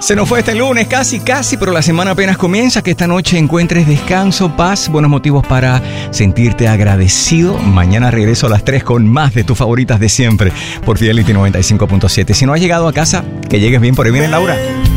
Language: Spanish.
Se nos fue este lunes, casi, pero la semana apenas comienza. Que esta noche encuentres descanso, paz, buenos motivos para sentirte agradecido. Mañana regreso a las 3 con más de tus favoritas de siempre por Fidelity 95.7. Si no has llegado a casa, que llegues bien. Por ahí viene Laura.